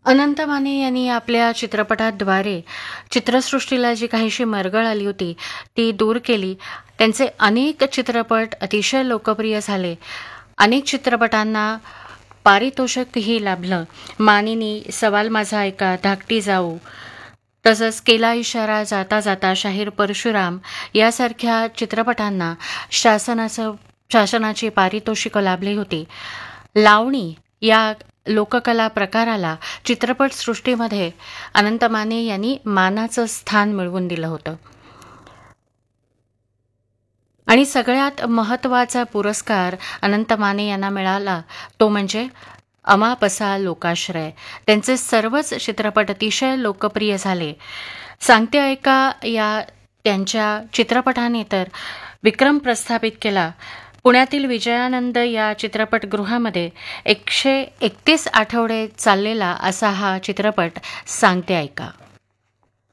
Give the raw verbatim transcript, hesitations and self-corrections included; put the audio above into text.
अनंत माने यांनी आपल्या चित्रपटाद्वारे चित्रसृष्टीला जी काहीशी मरगळ आली होती ती दूर केली. त्यांचे अनेक चित्रपट अतिशय लोकप्रिय झाले. अनेक चित्रपटांना पारितोषिकही लाभलं. मानिनी, सवाल माझा ऐका, धाकटी जाऊ, तसंच केला इशारा, जाता जाता, शाहीर परशुराम यासारख्या चित्रपटांना शासनाचं शासनाची पारितोषिकं लाभली होती. लावणी या लोककला प्रकाराला चित्रपटसृष्टीमध्ये अनंत माने यांनी मानाचं स्थान मिळवून दिलं होतं. आणि सगळ्यात महत्त्वाचा पुरस्कार अनंत माने यांना मिळाला तो म्हणजे अमापसा लोकाश्रय. त्यांचे सर्वच चित्रपट अतिशय लोकप्रिय झाले. सांगते ऐका या त्यांच्या चित्रपटाने तर विक्रम प्रस्थापित केला. पुण्यातील विजयानंद या चित्रपटगृहामध्ये एकशे एकतीस आठवडे चाललेला असा हा चित्रपट सांगते ऐका.